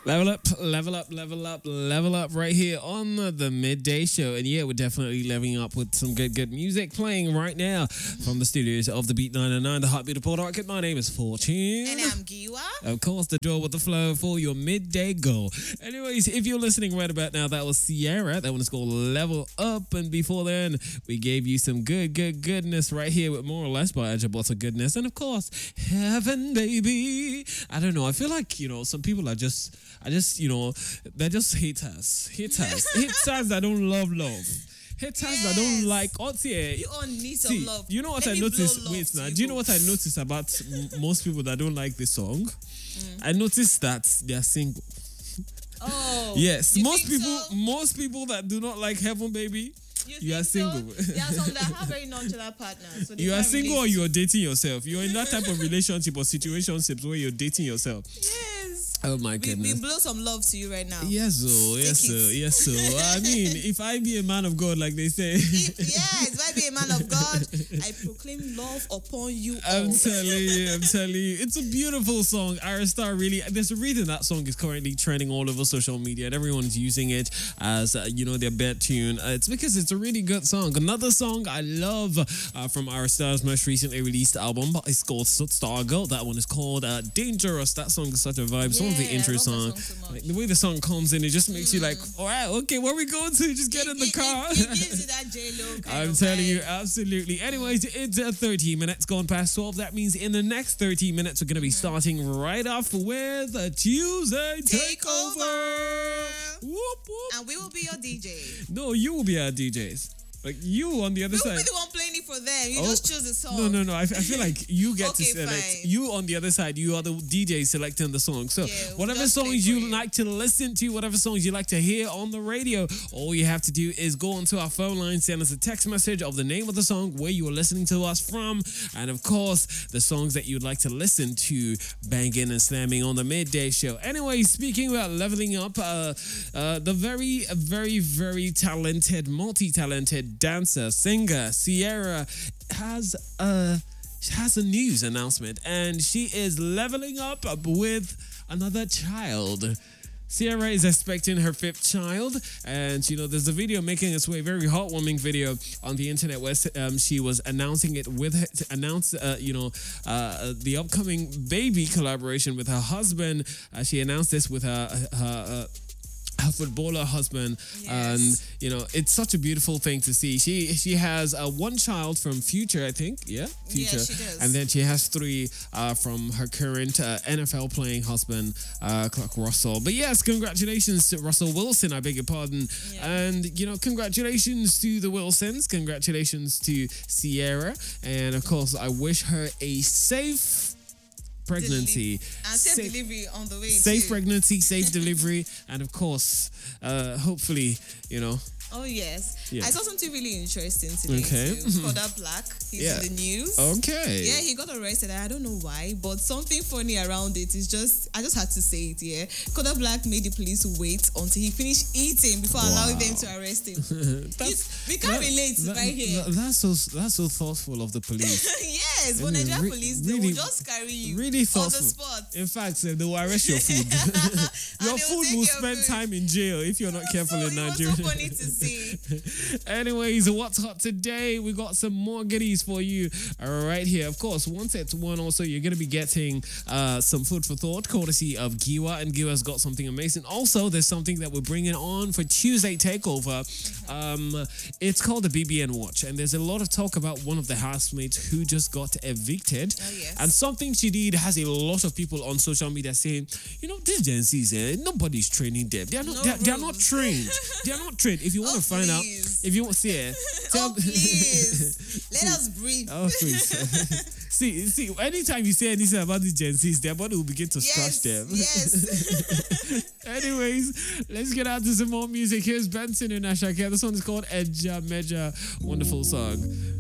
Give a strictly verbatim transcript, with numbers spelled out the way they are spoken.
Level up, level up, level up, level up right here on the Midday Show. And yeah, we're definitely leveling up with some good, good music playing right now from the studios of the Beat nine oh nine, the Heartbeat of Port Harcourt. My name is Fortune. And I'm Giwa. Of course, the draw with the flow for your midday goal. Anyways, if you're listening right about now, that was Sierra. That one is called Level Up. And before then, we gave you some good, good goodness right here with More or Less by Ajabota Goodness. And of course, Heaven, baby. I don't know. I feel like, you know, some people are just... I just, you know, they're just haters. Haters. Haters that don't love love. Haters yes. that don't like. What's here? You all need some See, love. you know what Let I noticed? Wait, now. Do you know what I both. noticed about m- most people that don't like this song? Mm. I noticed that they are single. Oh. Yes. You Most think people, so? most people that do not like Heaven, baby. You, You are think so? single. There are some that have very nonchalant partners. So they You are can't single or relate. you are dating yourself. You're in that type of relationship or situationships where you're dating yourself. Yes. Oh my We, goodness. we blow some love to you right now. Yes, so yes, Take so it. yes, so I mean, if I be a man of God, like they say, If, yes, if I be a man of God, I proclaim love upon you I'm all. telling you, I'm telling you, it's a beautiful song. Aristar really, there's a reason that song is currently trending all over social media and everyone's using it as, uh, you know, their bed tune. Uh, it's because it's a really good song. Another song I love uh, from Aristar's most recently released album is called Stargirl. That one is called uh, Dangerous. That song is such a vibe. Some of the Yeah, I intro love that song, song so much. like, the way the song comes in, it just makes you like, all right, okay, where we going to? Just get in the It- car. It, it gives you that J-Lo kind I'm of telling vibe. you, absolutely. Anyways, it's uh, thirteen minutes gone past twelve. That means in the next thirteen minutes, we're going to be starting right off with a Tuesday Takeover. Takeover. Whoop, whoop. And we will be your D J. No, you will be our D Js. Like, you on the other We will side. be the one playing it for them. You Oh, just choose the song. No, no, no. I, f- I feel like you get Okay, to select. fine. You on the other side, you are the D J selecting the song. So Yeah, we'll whatever just play songs for you, you. like to listen to, whatever songs you like to hear on the radio, all you have to do is go onto our phone line, send us a text message of the name of the song, where you are listening to us from, and of course, the songs that you'd like to listen to banging and slamming on the midday show. Anyway, speaking about leveling up, uh, uh, the very, very, very talented, multi-talented dancer, singer, Sierra has a has a news announcement, and she is leveling up with another child. Sierra is expecting her fifth child, and you know there's a video making its way, very heartwarming video on the internet where um, she was announcing it with her, to announce uh, you know uh, the upcoming baby collaboration with her husband. Uh, she announced this with her her. Uh, her footballer husband, Yes. and you know it's such a beautiful thing to see. She she has uh, one child from Future, I think, yeah, Future, she does. and then she has three uh, from her current uh, N F L playing husband, uh, Clark Russell. But yes, congratulations to Russell Wilson. I beg your pardon, Yeah. and you know congratulations to the Wilsons. Congratulations to Sierra, and of course I wish her a safe pregnancy. Deli- and safe, Safe- delivery on the way. Safe too. pregnancy, safe delivery, and of course, uh, hopefully, you know. Oh yes. Yeah. I saw something really interesting today. Okay. Too. Kodak Black. He's Yeah. in the news. Okay. Yeah, he got arrested. I don't know why, but something funny around it is just, I just had to say it, yeah. Kodak Black made the police wait until he finished eating before Wow. allowing them to arrest him. It's- we can't that- relate that- right here. that- that's so that's so thoughtful of the police. Yes, but I mean, Nigerian re- police, they really- will just carry you really on thoughtful. the spot. In fact, uh, they will arrest your food. And your they will food take will your spend food. time in jail if you're not careful so, in it was Nigeria. so funny to see. Anyways, what's hot today? We got some more goodies for you right here. Of course, once it's one, also you're gonna be getting uh, some food for thought, courtesy of Giwa, and Giwa's got something amazing. Also, there's something that we're bringing on for Tuesday Takeover. Um, it's called the B B N Watch, and there's a lot of talk about one of the housemates who just got evicted. Oh, yes. And something she did has a lot of people on social media saying, you know, these Gen Zs, eh, nobody's training them. They are not. No they, are, they are not rules. trained. They are not trained. If you want Oh, to find out, please. if you want to see it, Oh, please. Let us breathe. Oh, please. see, see. Anytime you say anything about these Gen Zs, their body will begin to Yes, scratch them. yes. Anyways, let's get out to some more music. Here's Benson and Ashake. This one is called Edja Meja. Wonderful song.